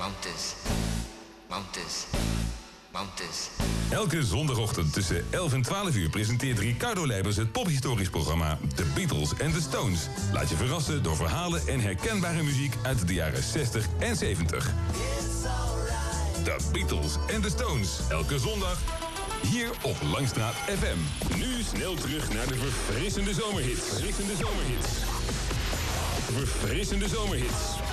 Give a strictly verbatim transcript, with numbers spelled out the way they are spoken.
Mountains, Mountains, Mountains. Elke zondagochtend tussen elf en twaalf uur presenteert Ricardo Leibers het pophistorisch programma The Beatles and the Stones. Laat je verrassen door verhalen en herkenbare muziek uit de jaren zestig en zeventig. The Beatles and the Stones. Elke zondag hier op Langstraat F M. Nu snel terug naar de verfrissende zomerhits. Verfrissende zomerhits. Verfrissende zomerhits.